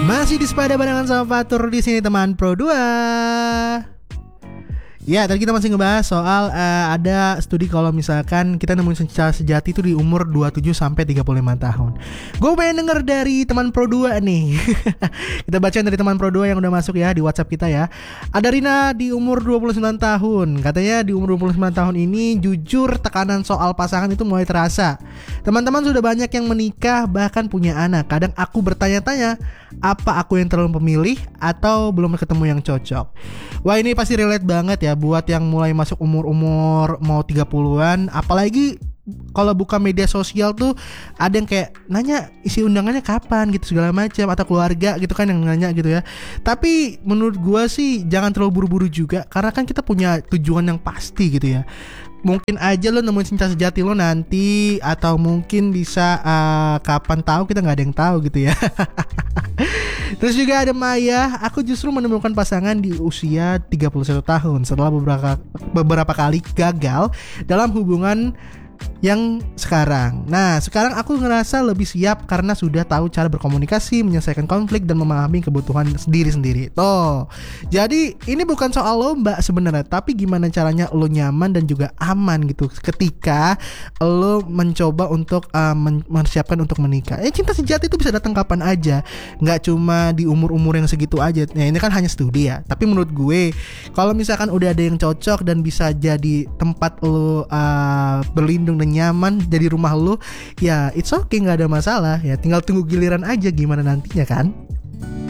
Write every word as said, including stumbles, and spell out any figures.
Masih di Sepada Barengan sama Fatur di sini teman Pro dua. Ya, tadi kita masih ngebahas soal uh, ada studi kalau misalkan kita nemuin cinta sejati itu di umur dua puluh tujuh sampai tiga puluh lima tahun. Gue pengen denger dari teman Pro dua nih. Kita bacain dari teman Pro dua yang udah masuk ya di WhatsApp kita ya. Ada Rina di umur dua puluh sembilan tahun. Katanya di umur dua puluh sembilan tahun ini jujur tekanan soal pasangan itu mulai terasa. Teman-teman sudah banyak yang menikah bahkan punya anak. Kadang aku bertanya-tanya, apa aku yang terlalu pemilih atau belum ketemu yang cocok? Wah, ini pasti relate banget ya buat yang mulai masuk umur-umur mau tiga puluhan. Apalagi kalau buka media sosial tuh ada yang kayak nanya isi undangannya kapan gitu segala macam, atau keluarga gitu kan yang nanya gitu ya. Tapi menurut gua sih jangan terlalu buru-buru juga, karena kan kita punya tujuan yang pasti gitu ya. Mungkin aja lo nemuin cinta sejati lo nanti, atau mungkin bisa uh, kapan tahu, kita nggak ada yang tahu gitu ya. Terus juga ada Maya, aku justru menemukan pasangan di usia tiga puluh satu tahun setelah beberapa beberapa kali gagal dalam hubungan yang sekarang. Nah, sekarang aku ngerasa lebih siap karena sudah tahu cara berkomunikasi, menyelesaikan konflik, dan memahami kebutuhan sendiri-sendiri. Tuh. Jadi ini bukan soal lomba sebenarnya, tapi gimana caranya lo nyaman dan juga aman gitu ketika lo mencoba untuk uh, men- mempersiapkan untuk menikah. Eh, cinta sejati itu bisa datang kapan aja, nggak cuma di umur-umur yang segitu aja. Nah, ini kan hanya studi ya. Tapi menurut gue, kalau misalkan udah ada yang cocok dan bisa jadi tempat lo uh, berlindung dan nyaman jadi rumah lu, ya it's okay, nggak ada masalah ya, tinggal tunggu giliran aja gimana nantinya kan.